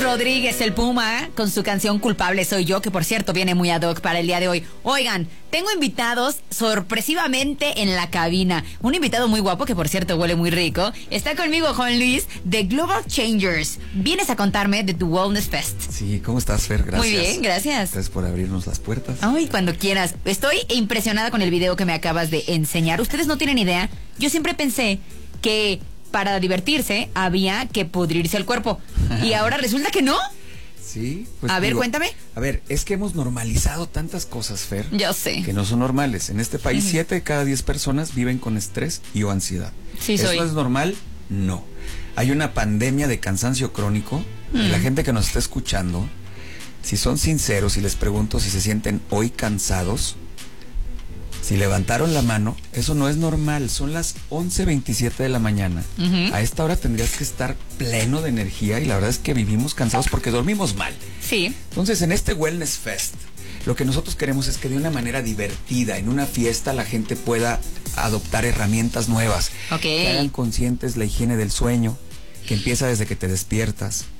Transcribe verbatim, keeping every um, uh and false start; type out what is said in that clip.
Rodríguez, el Puma, con su canción Culpable Soy Yo, que por cierto viene muy ad hoc para el día de hoy. Oigan, tengo invitados sorpresivamente en la cabina. Un invitado muy guapo, que por cierto huele muy rico. Está conmigo Juan Luis, de Global Changers. Vienes a contarme de tu Wellness Fest. Sí, ¿cómo estás, Fer? Gracias. Muy bien, gracias. Gracias por abrirnos las puertas. Ay, cuando quieras. Estoy impresionada con el video que me acabas de enseñar. Ustedes no tienen idea. Yo siempre pensé que para divertirse había que pudrirse el cuerpo. Y ahora resulta que no. Sí, pues a ver, digo, cuéntame. A ver, es que hemos normalizado tantas cosas, Fer. Yo sé. Que no son normales. En este país, siete de cada diez personas viven con estrés y o ansiedad. Sí, ¿Eso soy. es normal? No. Hay una pandemia de cansancio crónico. Mm. Y la gente que nos está escuchando, si son sinceros y les pregunto si se sienten hoy cansados, si levantaron la mano, eso no es normal. Son las once veintisiete de la mañana. Uh-huh. A esta hora tendrías que estar pleno de energía y la verdad es que vivimos cansados porque dormimos mal. Sí. Entonces, en este Wellness Fest, lo que nosotros queremos es que de una manera divertida, en una fiesta, la gente pueda adoptar herramientas nuevas. Okay. Que hagan conscientes la higiene del sueño, que empieza desde que te despiertas.